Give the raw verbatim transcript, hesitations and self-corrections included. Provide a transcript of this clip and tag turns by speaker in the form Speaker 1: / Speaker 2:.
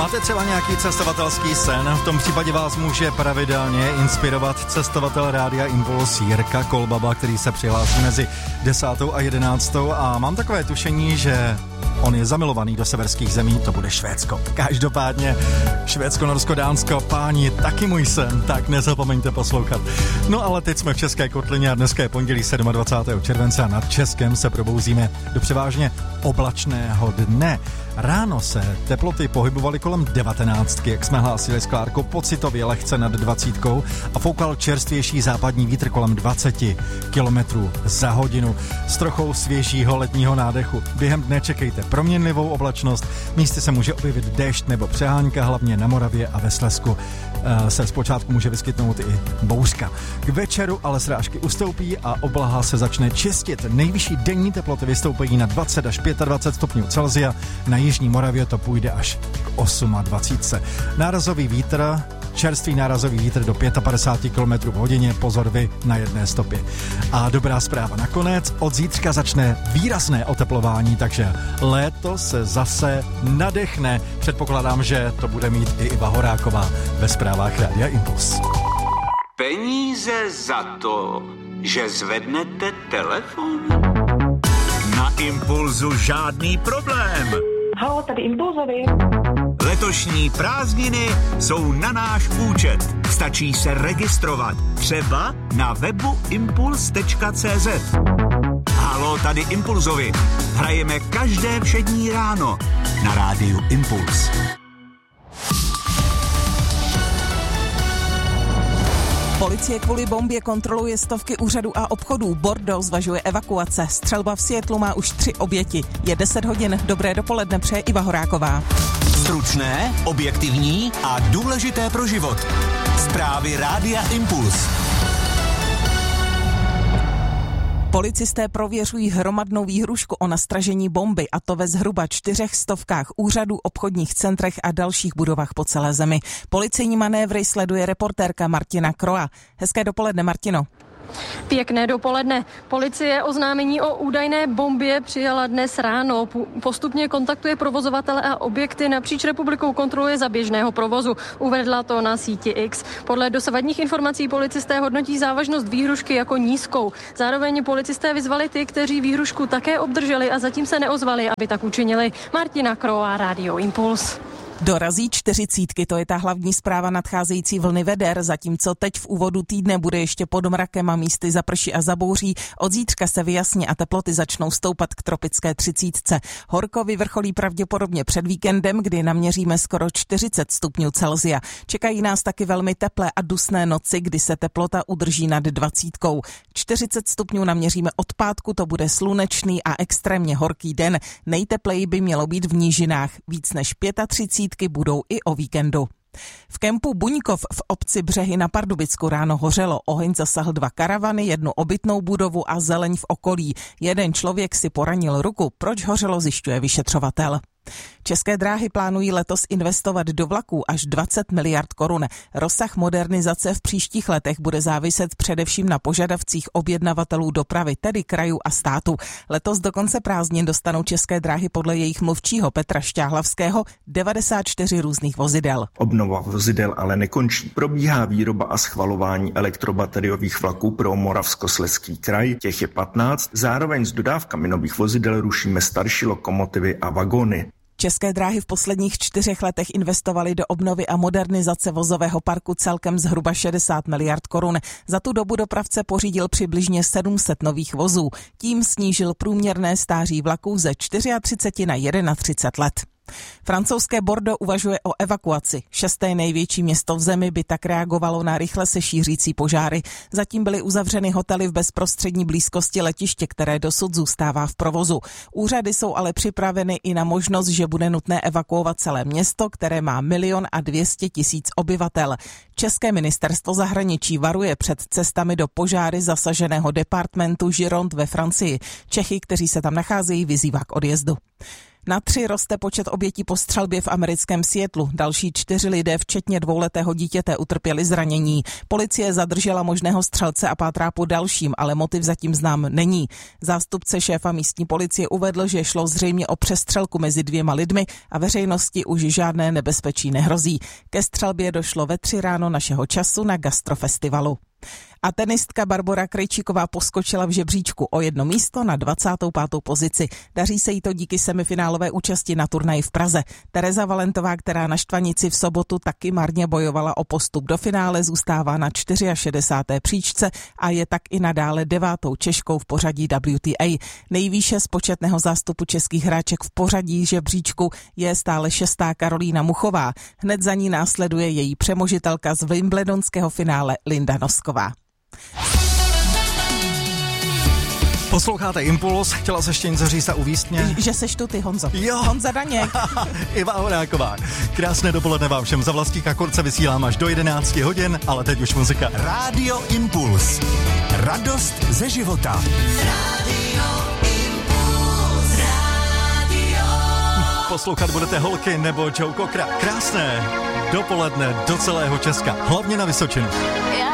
Speaker 1: Máte třeba nějaký cestovatelský sen? V tom případě vás může pravidelně inspirovat cestovatel Rádia Impuls Jirka Kolbaba, který se přihlásí mezi desátou a jedenáctou a mám takové tušení, že on je zamilovaný do severských zemí, to bude Švédsko. Každopádně Švédsko, Norsko, Dánsko, páni, taky můj sen, tak nezapomeňte poslouchat. No ale teď jsme v České kotlině a dneska je pondělí dvacátého sedmého července a nad Českem se probouzíme do převážně oblačného dne. Ráno se teploty pohybovaly kolem devatenáctky, jak jsme hlásili s Klárkou, pocitově lehce nad dvacítkou a foukal čerstvější západní vítr kolem dvacet kilometrů za hodinu s trochou svěžího letního nádechu. Během dne čekejte proměnlivou oblačnost, místy se může objevit déšť nebo přehánka, hlavně na Moravě a ve Slezsku se zpočátku může vyskytnout i bouřka. K večeru ale srážky ustoupí a oblaha se začne čistit. Nejvyšší denní teploty vystoupají na dvacet až dvacet pět stupňů Celsia, na jižní Moravě to půjde až k dvacet osm. Nárazový vítr, čerstvý nárazový vítr do padesát pět kilometrů v hodině, pozor vy na jedné stopě. A dobrá zpráva nakonec, od zítřka začne výrazné oteplování, takže léto se zase nadechne. Předpokládám, že to bude mít i Iva Horáková ve zprávách Rádia Impuls.
Speaker 2: Peníze za to, že zvednete telefon? Na Impulzu žádný problém.
Speaker 3: Halo, tady Impulzovi.
Speaker 2: Letošní prázdniny jsou na náš účet. Stačí se registrovat. Třeba na webu impuls tečka cé zet. Halo, tady Impulzovi. Hrajeme každé všední ráno na rádiu Impuls.
Speaker 4: Policie kvůli bombě kontroluje stovky úřadů a obchodů. Bordeaux zvažuje evakuace. Střelba v Seattlu má už tři oběti. Je deset hodin. Dobré dopoledne přeje Iva Horáková.
Speaker 2: Stručné, objektivní a důležité pro život. Zprávy Rádia Impuls.
Speaker 4: Policisté prověřují hromadnou výhrušku o nastražení bomby, a to ve zhruba čtyřech stovkách úřadů, obchodních centrech a dalších budovách po celé zemi. Policejní manévry sleduje reportérka Martina Kroa. Hezké dopoledne, Martino.
Speaker 5: Pěkné dopoledne. Policie oznámení o údajné bombě přijala dnes ráno. Postupně kontaktuje provozovatele a objekty napříč republikou kontroluje za běžného provozu. Uvedla to na síti X. Podle dosavadních informací policisté hodnotí závažnost výhrušky jako nízkou. Zároveň policisté vyzvali ty, kteří výhrušku také obdrželi a zatím se neozvali, aby tak učinili. Martina Kroa, Rádio Impuls.
Speaker 4: Dorazí čtyřicítky, to je ta hlavní zpráva nadcházející vlny veder, zatímco teď v úvodu týdne bude ještě pod mrakem a místy zaprší a zabouří. Od zítřka se vyjasní a teploty začnou stoupat k tropické třicítce. Horko vyvrcholí pravděpodobně před víkendem, kdy naměříme skoro čtyřicet stupňů Celsia. Čekají nás taky velmi teplé a dusné noci, kdy se teplota udrží nad dvacítkou. čtyřicet stupňů naměříme od pátku, to bude slunečný a extrémně horký den. Nejtepleji by mělo být v nížinách. Víc než třicet pět budou i o víkendu. V kempu Buňkov v obci Břehy na Pardubicku ráno hořelo. Oheň zasahl dva karavany, jednu obytnou budovu a zeleň v okolí. Jeden člověk si poranil ruku. Proč hořelo, zjišťuje vyšetřovatel. České dráhy plánují letos investovat do vlaků až dvacet miliard korun. Rozsah modernizace v příštích letech bude záviset především na požadavcích objednavatelů dopravy, tedy krajů a státu. Letos do konce prázdnin dostanou České dráhy podle jejich mluvčího Petra Šťáhlavského devadesát čtyři různých vozidel.
Speaker 6: Obnova vozidel ale nekončí. Probíhá výroba a schvalování elektrobateriových vlaků pro Moravskoslezský kraj, těch je patnáct. Zároveň s dodávkami nových vozidel rušíme starší lokomotivy a vagóny.
Speaker 4: České dráhy v posledních čtyřech letech investovaly do obnovy a modernizace vozového parku celkem zhruba šedesát miliard korun. Za tu dobu dopravce pořídil přibližně sedm set nových vozů. Tím snížil průměrné stáří vlaků ze třicet čtyři na třicet jedna let. Francouzské Bordeaux uvažuje o evakuaci. Šesté největší město v zemi by tak reagovalo na rychle se šířící požáry. Zatím byly uzavřeny hotely v bezprostřední blízkosti letiště, které dosud zůstává v provozu. Úřady jsou ale připraveny i na možnost, že bude nutné evakuovat celé město, které má milion a dvě stě tisíc obyvatel. České ministerstvo zahraničí varuje před cestami do požáry zasaženého departmentu Gironde ve Francii. Čechy, kteří se tam nacházejí, vyzývá k odjezdu. Na tři roste počet obětí po střelbě v americkém Seattlu. Další čtyři lidé, včetně dvouletého dítěte, utrpěli zranění. Policie zadržela možného střelce a pátrá po dalším, ale motiv zatím znám není. Zástupce šéfa místní policie uvedl, že šlo zřejmě o přestřelku mezi dvěma lidmi a veřejnosti už žádné nebezpečí nehrozí. Ke střelbě došlo ve tři ráno našeho času na gastrofestivalu. A tenistka Barbora Krejčíková poskočila v žebříčku o jedno místo na dvacátou pátou pozici. Daří se jí to díky semifinálové účasti na turnaji v Praze. Tereza Valentová, která na Štvanici v sobotu taky marně bojovala o postup do finále, zůstává na šedesáté čtvrté příčce a je tak i nadále devátou Češkou v pořadí W T A. Nejvýše z početného zástupu českých hráček v pořadí žebříčku je stále šestá Karolína Muchová. Hned za ní následuje její přemožitelka z wimbledonského finále Linda Nosková.
Speaker 1: Posloucháte Impuls, chtěla se ještě něco říct a uvíst mě?
Speaker 4: Že seš tu ty, Honzo.
Speaker 1: Jo.
Speaker 4: Honza Daněk.
Speaker 1: Iva Horáková. Krásné dopoledne vám všem. Za Vlastíka Kurce vysílám až do jedenácti hodin, ale teď už muzika.
Speaker 2: Rádio Impuls. Radost ze života. Rádio Impuls. Rádio.
Speaker 1: Poslouchat budete Holky nebo Joe Cockera. Krásné dopoledne do celého Česka, hlavně na Vysočinu.
Speaker 5: Já